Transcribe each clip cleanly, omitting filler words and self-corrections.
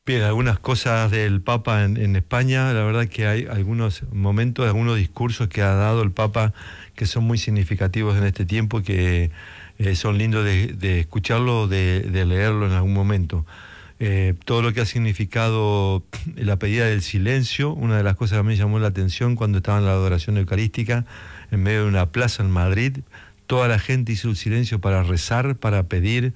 Bien, algunas cosas del Papa en España, la verdad que hay algunos momentos, algunos discursos que ha dado el Papa que son muy significativos en este tiempo y que son lindos de escucharlo, de leerlo en algún momento. Todo lo que ha significado la pedida del silencio, una de las cosas que a mí me llamó la atención cuando estaba en la adoración eucarística, en medio de una plaza en Madrid, toda la gente hizo el silencio para rezar, para pedir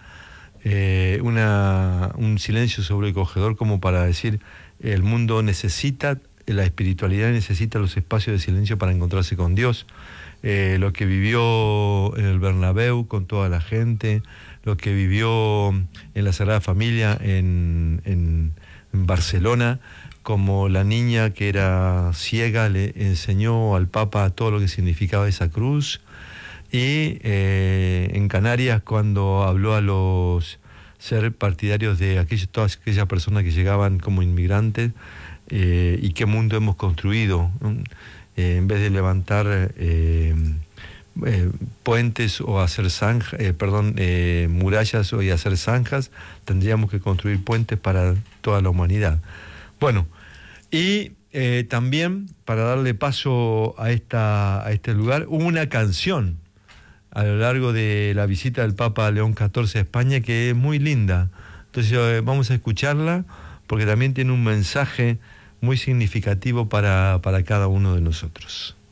un silencio sobrecogedor como para decir, el mundo necesita, la espiritualidad necesita los espacios de silencio para encontrarse con Dios. Lo que vivió en el Bernabéu con toda la gente, lo que vivió en la Sagrada Familia en Barcelona, como la niña que era ciega le enseñó al Papa todo lo que significaba esa cruz, y en Canarias cuando habló a los ser partidarios de todas aquellas personas que llegaban como inmigrantes, y qué mundo hemos construido, ¿no? En vez de levantar puentes o hacer murallas y hacer zanjas, tendríamos que construir puentes para toda la humanidad. Bueno, y también para darle paso a este lugar, hubo una canción a lo largo de la visita del Papa León XIV a España que es muy linda. Entonces vamos a escucharla porque también tiene un mensaje muy significativo para cada uno de nosotros.